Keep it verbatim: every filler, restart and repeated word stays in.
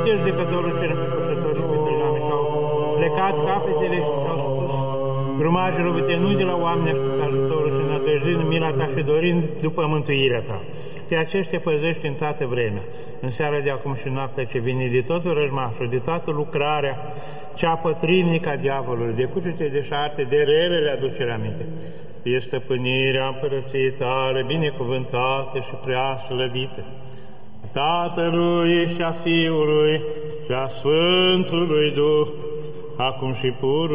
Iubește-l judecătorul cel înfricoșător și pe care l-am și-au plecat capetele și și-au spus grumajul uite, nu de la oameni aștept ajutorul și înădăjduind mila ta și dorind după mântuirea ta. Pe aceștia păzești în toată vremea, în seara de acum și noaptea ce vine, de totul răjmașul, de toată lucrarea cea pătrimnică a diavolului, de cucete de șarte, de relele aducere aminte. Fie stăpânirea împărăției tale, binecuvântată și prea slăvită, Tatălui și a Fiului și a Sfântului Duh, acum și pur